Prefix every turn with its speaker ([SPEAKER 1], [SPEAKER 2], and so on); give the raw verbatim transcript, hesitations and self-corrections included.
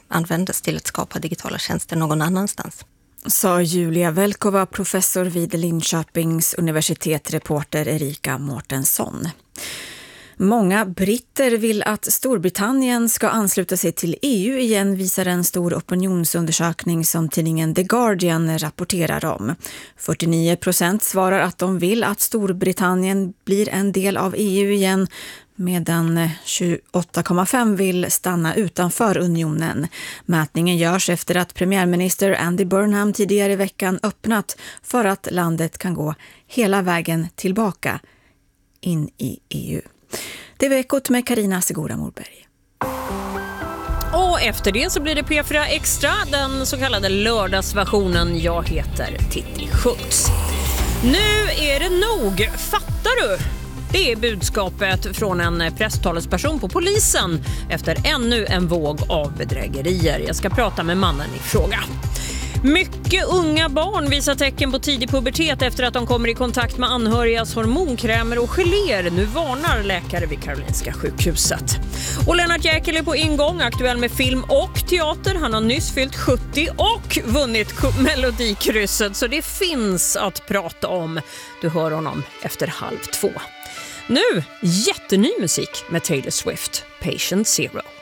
[SPEAKER 1] användas till att skapa digitala tjänster någon annanstans.
[SPEAKER 2] Sa Julia Velkova, professor vid Linköpings universitet, reporter Erika Mårtensson. Många britter vill att Storbritannien ska ansluta sig till E U igen, visar en stor opinionsundersökning som tidningen The Guardian rapporterar om. fyrtionio procent svarar att de vill att Storbritannien blir en del av E U igen, medan tjugoåtta komma fem vill stanna utanför unionen. Mätningen görs efter att premiärminister Andy Burnham tidigare i veckan öppnat för att landet kan gå hela vägen tillbaka in i E U. Det var Ekot med Carina Segura Morberg.
[SPEAKER 3] Och efter det så blir det P fyra Extra, den så kallade lördagsversionen. Jag heter Titti Schultz. Nu är det nog, fattar du? Det är budskapet från en presstalesperson på polisen efter ännu en våg av bedrägerier. Jag ska prata med mannen i fråga. Mycket unga barn visar tecken på tidig pubertet efter att de kommer i kontakt med anhörigas hormonkrämer och geléer. Nu varnar läkare vid Karolinska sjukhuset. Och Lennart Jäkel är på ingång, aktuell med film och teater. Han har nyss fyllt sjuttio och vunnit Melodikrysset, så det finns att prata om. Du hör honom efter halv två. Nu, jätteny musik med Taylor Swift, Patient Zero.